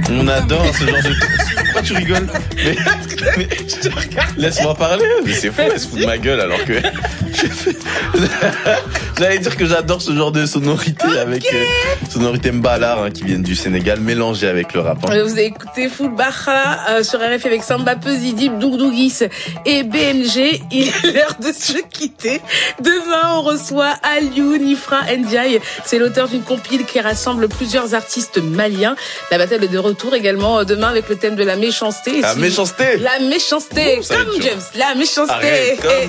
On adore ce genre de... Pourquoi tu rigoles? Mais je te regarde. Laisse-moi parler. Mais c'est fou, elle se fout de ma gueule alors que... J'allais dire que j'adore ce genre de sonorité avec sonorité mbala qui viennent du Sénégal mélangée avec le rap. Vous avez écouté Full Bahra sur RF avec Samba Peuzidib, Dougdougis et BMG. Il est l'heure de se quitter. Demain, on reçoit Aliou Nifra Ndiaye. C'est l'auteur d'une compile qui rassemble plusieurs artistes maliens. La bataille est de retour également demain avec le thème de la méchanceté. La méchanceté. La méchanceté. Ouh, comme James, la méchanceté. Arrête,